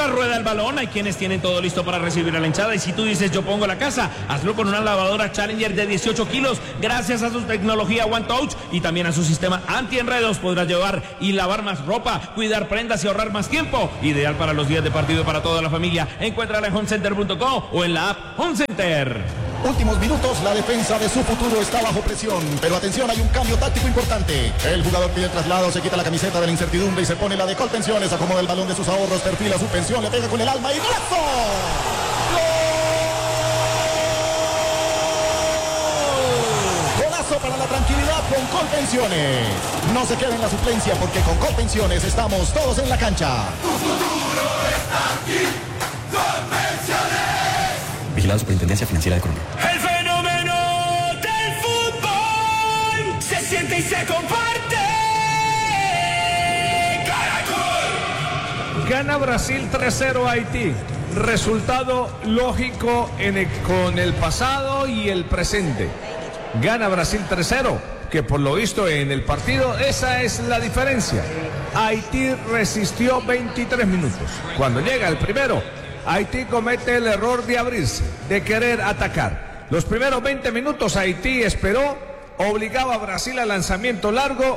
rueda el balón. Hay quienes tienen todo listo para recibir a la hinchada. Y si tú dices yo pongo la casa, hazlo con una lavadora Challenger de 18 kilos. Gracias a su tecnología One Touch y también a su sistema anti-enredos podrás llevar y lavar más ropa, cuidar prendas y ahorrar más tiempo. Ideal para los días de partido para toda la familia. Encuéntrala en homecenter.com o en la app Home Center. Últimos minutos, la defensa de su futuro está bajo presión, pero atención, hay un cambio táctico importante. El jugador pide el traslado, se quita la camiseta de la incertidumbre y se pone la de Colpensiones, acomoda el balón de sus ahorros, perfila su pensión, le pega con el alma y ¡golazo! ¡Gol! Golazo para la tranquilidad con Colpensiones. No se quede en la suplencia porque con Colpensiones estamos todos en la cancha. Tu futuro está aquí, Colpensiones. Vigilado Superintendencia Financiera de Colombia. El fenómeno del fútbol se siente y se comparte. Caracol. Gana Brasil 3-0 a Haití. Resultado lógico con el pasado y el presente. Gana Brasil 3-0, que por lo visto en el partido esa es la diferencia. Haití resistió 23 minutos. Cuando llega el primero, Haití comete el error de abrirse, de querer atacar. Los primeros 20 minutos Haití esperó, obligaba a Brasil al lanzamiento largo,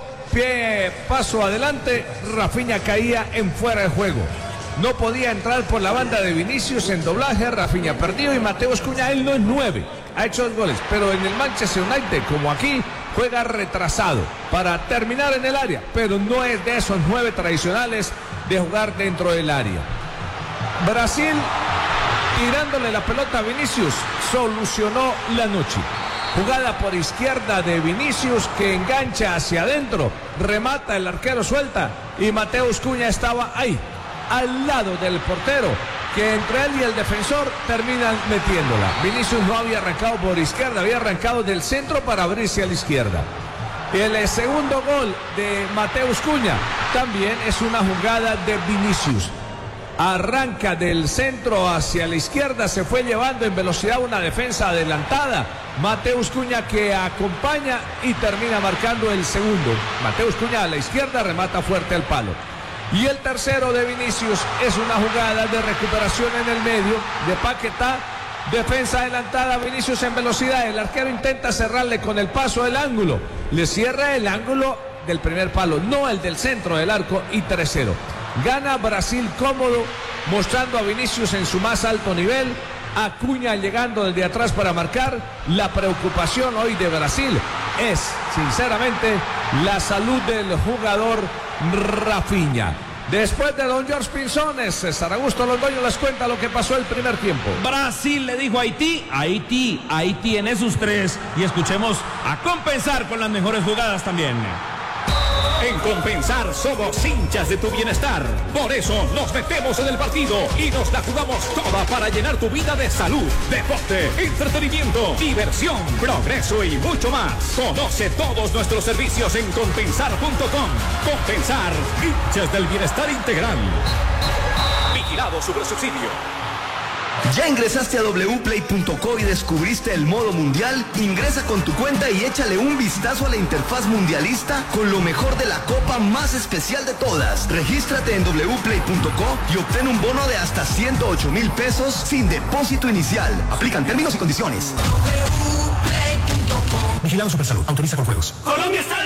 paso adelante, Rafinha caía en fuera de juego. No podía entrar por la banda de Vinicius en doblaje, Rafinha perdido y Mateus Cunha, él no es 9, ha hecho 2 goles, pero en el Manchester United, como aquí, juega retrasado para terminar en el área, pero no es de esos 9 tradicionales de jugar dentro del área. Brasil, tirándole la pelota a Vinicius, solucionó la noche. Jugada por izquierda de Vinicius que engancha hacia adentro, remata, el arquero suelta y Mateus Cunha estaba ahí, al lado del portero, que entre él y el defensor terminan metiéndola. Vinicius no había arrancado por izquierda, había arrancado del centro para abrirse a la izquierda. El segundo gol de Mateus Cunha también es una jugada de Vinicius. Arranca del centro hacia la izquierda, se fue llevando en velocidad una defensa adelantada. Mateus Cunha que acompaña y termina marcando el segundo. Mateus Cunha a la izquierda remata fuerte al palo. Y el tercero de Vinicius es una jugada de recuperación en el medio de Paquetá. Defensa adelantada, Vinicius en velocidad. El arquero intenta cerrarle con el paso del ángulo. Le cierra el ángulo del primer palo, no el del centro del arco, y 3-0. Gana Brasil cómodo, mostrando a Vinicius en su más alto nivel. Acuña llegando desde atrás para marcar. La preocupación hoy de Brasil es, sinceramente, la salud del jugador Rafinha. Después de don George Pinzones, César Augusto Londoño les cuenta lo que pasó el primer tiempo. Brasil le dijo a Haití, ahí tiene sus 3. Y escuchemos a Compensar con las mejores jugadas también. En Compensar somos hinchas de tu bienestar. Por eso nos metemos en el partido y nos la jugamos toda para llenar tu vida de salud, deporte, entretenimiento, diversión, progreso y mucho más. Conoce todos nuestros servicios en compensar.com. Compensar, hinchas del bienestar integral. Vigilado Supersubsidio. ¿Ya ingresaste a wplay.co y descubriste el modo mundial? Ingresa con tu cuenta y échale un vistazo a la interfaz mundialista con lo mejor de la copa más especial de todas. Regístrate en wplay.co y obtén un bono de hasta 108,000 pesos sin depósito inicial. Aplican términos y condiciones. Vigilado Supersalud. Autoriza con juegos. Colombia está